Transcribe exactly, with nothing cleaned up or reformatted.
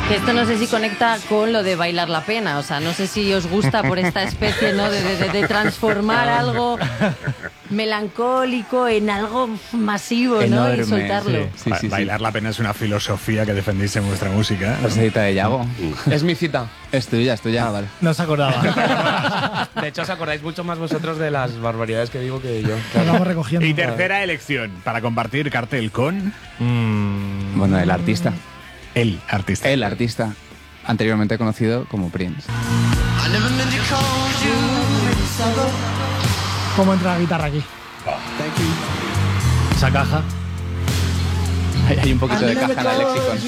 Que esto no sé si conecta con lo de bailar la pena, o sea, no sé si os gusta por esta especie, ¿no? De, de, de transformar algo melancólico en algo masivo, enorme, ¿no? Y soltarlo. Sí, sí, sí, Bailar sí. la pena es una filosofía que defendéis en vuestra música. La cita de Yago. Es mi cita. Es tuya, es tuya. Ah, vale. No se acordaba. De hecho, os acordáis mucho más vosotros de las barbaridades que digo que yo. Lo vamos recogiendo. Y tercera elección, para compartir cartel con... Mm. Bueno, el artista. El artista. El artista. Anteriormente conocido como Prince. ¿Cómo entra la guitarra aquí? Esa caja. Hay, hay un poquito de caja en el lexicon.